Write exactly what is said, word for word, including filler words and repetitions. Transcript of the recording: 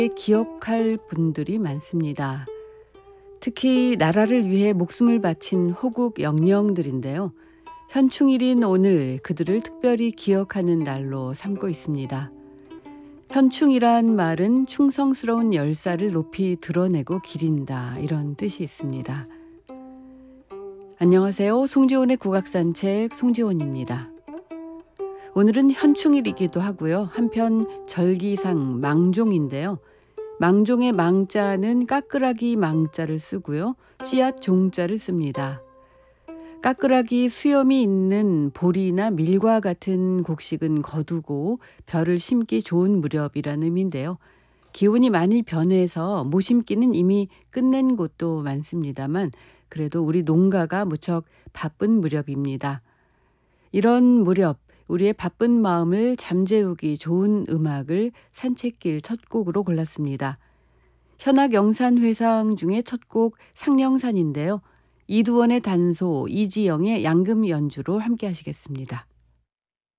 기억할 분들이 많습니다. 특히 나라를 위해 목숨을 바친 호국 영령들인데요. 현충일인 오늘 그들을 특별히 기억하는 날로 삼고 있습니다. 현충이란 말은 충성스러운 열사를 높이 드러내고 기린다, 이런 뜻이 있습니다. 안녕하세요. 송지원의 국악산책 송지원입니다. 오늘은 현충일이기도 하고요. 한편 절기상 망종인데요. 망종의 망자는 까끄라기 망자를 쓰고요. 씨앗 종자를 씁니다. 까끄라기 수염이 있는 보리나 밀과 같은 곡식은 거두고 벼를 심기 좋은 무렵이라는 의미인데요. 기온이 많이 변해서 모심기는 이미 끝낸 곳도 많습니다만 그래도 우리 농가가 무척 바쁜 무렵입니다. 이런 무렵 우리의 바쁜 마음을 잠재우기 좋은 음악을 산책길 첫 곡으로 골랐습니다. 현악 영산회상 중에 첫 곡 상령산인데요. 이두원의 단소, 이지영의 양금 연주로 함께 하시겠습니다.